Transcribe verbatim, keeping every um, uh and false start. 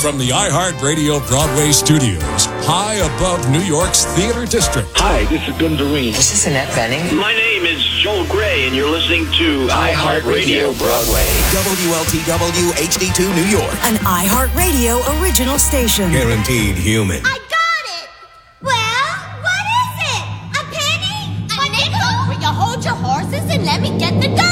From the iHeartRadio Broadway studios, high above New York's Theater District. Hi, this is Gundareen. This is Annette Bening. My name is Joel Gray, and you're listening to iHeartRadio Broadway. W L T W H D two New York. An iHeartRadio original station. Guaranteed human. I got it! Well, what is it? A penny? A nickel? Will you hold your horses and let me get the dough?